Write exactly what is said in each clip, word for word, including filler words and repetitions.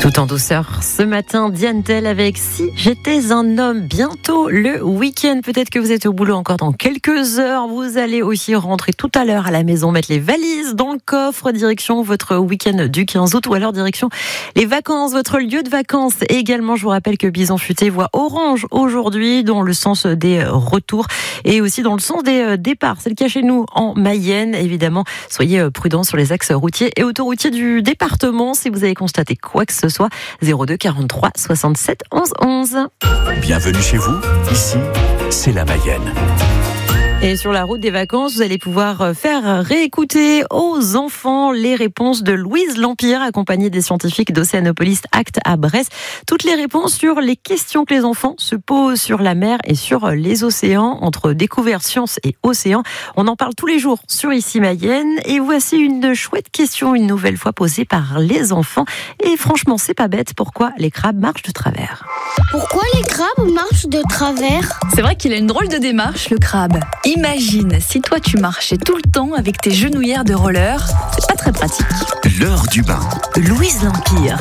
Tout en douceur, ce matin, Diane Tell avec Si j'étais un homme. Bientôt le week-end. Peut-être que vous êtes au boulot encore dans quelques heures. Vous allez aussi rentrer tout à l'heure à la maison, mettre les valises dans le coffre, direction votre week-end du quinze août, ou alors direction les vacances, votre lieu de vacances. Et également, je vous rappelle que Bison Futé voit orange aujourd'hui dans le sens des retours et aussi dans le sens des départs. C'est le cas chez nous en Mayenne. Évidemment, soyez prudents sur les axes routiers et autoroutiers du département. Si vous avez constaté quoi que ce soit, zéro deux quarante-trois soixante-sept onze onze. Bienvenue chez vous, ici, c'est la Mayenne. Et sur la route des vacances, vous allez pouvoir faire réécouter aux enfants les réponses de Louise Lampire, accompagnée des scientifiques d'Océanopolis Act à Brest. Toutes les réponses sur les questions que les enfants se posent sur la mer et sur les océans, entre découverte, science et océan. On en parle tous les jours sur Ici Mayenne. Et voici une chouette question, une nouvelle fois posée par les enfants. Et franchement, c'est pas bête. Pourquoi les crabes marchent de travers ? Pourquoi les crabes marchent de travers ? C'est vrai qu'il a une drôle de démarche, le crabe. Imagine si toi tu marchais tout le temps avec tes genouillères de roller, c'est pas très pratique. L'heure du bain. Louise Lampire.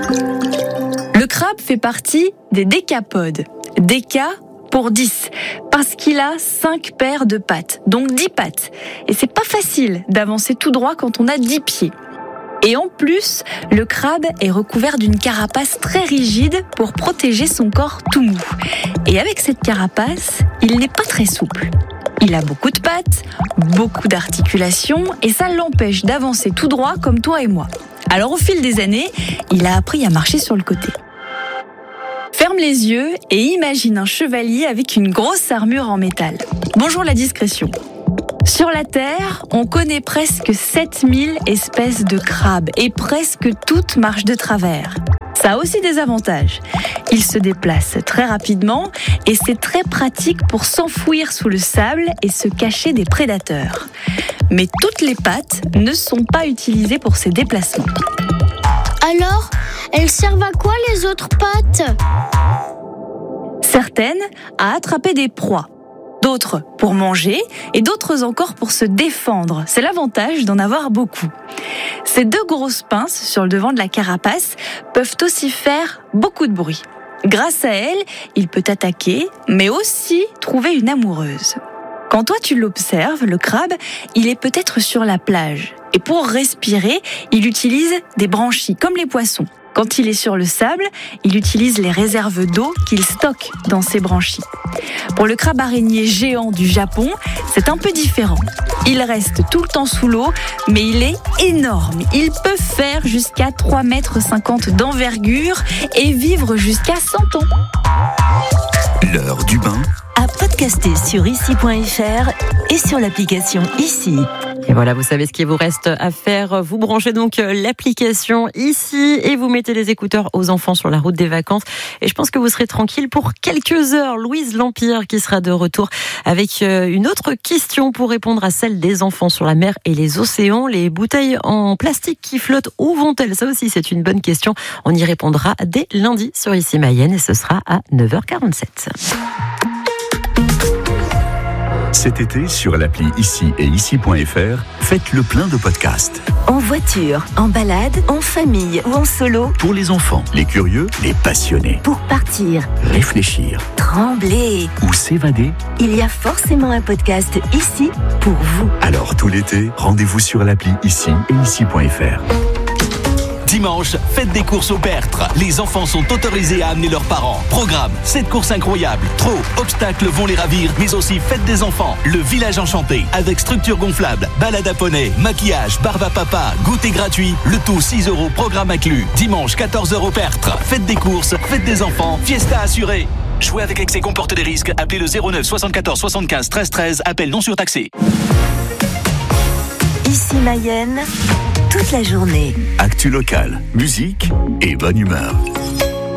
Le crabe fait partie des décapodes. Déca pour dix, parce qu'il a cinq paires de pattes, donc dix pattes. Et c'est pas facile d'avancer tout droit quand on a dix pieds. Et en plus, le crabe est recouvert d'une carapace très rigide pour protéger son corps tout mou. Et avec cette carapace, il n'est pas très souple. Il a beaucoup de pattes, beaucoup d'articulations, et ça l'empêche d'avancer tout droit comme toi et moi. Alors au fil des années, il a appris à marcher sur le côté. Ferme les yeux et imagine un chevalier avec une grosse armure en métal. Bonjour la discrétion. Sur la Terre, on connaît presque sept mille espèces de crabes et presque toutes marchent de travers. Ça a aussi des avantages. Ils se déplacent très rapidement et c'est très pratique pour s'enfouir sous le sable et se cacher des prédateurs. Mais toutes les pattes ne sont pas utilisées pour ces déplacements. Alors, elles servent à quoi les autres pattes ? Certaines à attraper des proies. D'autres pour manger et d'autres encore pour se défendre. C'est l'avantage d'en avoir beaucoup. Ces deux grosses pinces sur le devant de la carapace peuvent aussi faire beaucoup de bruit. Grâce à elles, il peut attaquer, mais aussi trouver une amoureuse. Quand toi tu l'observes, le crabe, il est peut-être sur la plage. Et pour respirer, il utilise des branchies, comme les poissons. Quand il est sur le sable, il utilise les réserves d'eau qu'il stocke dans ses branchies. Pour le crabe araignée géant du Japon, c'est un peu différent. Il reste tout le temps sous l'eau, mais il est énorme. Il peut faire jusqu'à trois mètres cinquante d'envergure et vivre jusqu'à cent ans. L'heure du bain. À podcaster sur ici point f r et sur l'application Ici. Et voilà, vous savez ce qu'il vous reste à faire. Vous branchez donc l'application Ici et vous mettez les écouteurs aux enfants sur la route des vacances. Et je pense que vous serez tranquille pour quelques heures. Louise Lampire qui sera de retour avec une autre question pour répondre à celle des enfants sur la mer et les océans. Les bouteilles en plastique qui flottent, où vont-elles ? Ça aussi, c'est une bonne question. On y répondra dès lundi sur Ici Mayenne et ce sera à neuf heures quarante-sept. Cet été, sur l'appli Ici et ici point f r, faites le plein de podcasts. En voiture, en balade, en famille ou en solo. Pour les enfants, les curieux, les passionnés. Pour partir, réfléchir, trembler ou s'évader. Il y a forcément un podcast ici pour vous. Alors tout l'été, rendez-vous sur l'appli Ici et ici point f r. Dimanche, faites des courses au Bertre. Les enfants sont autorisés à amener leurs parents. Programme, sept courses incroyables. Trot, obstacles vont les ravir, mais aussi fête des enfants. Le village enchanté, avec structure gonflable, balade à poney, maquillage, barbe à papa, goûter gratuit. Le tout six euros, programme inclus. Dimanche, quatorze heures au Bertre. Faites des courses, fête des enfants, fiesta assurée. Jouer avec excès comporte des risques. Appelez le zéro neuf soixante-quatorze soixante-quinze treize treize. Appel non surtaxé. Ici Mayenne, toute la journée. Actu locale, musique et bonne humeur.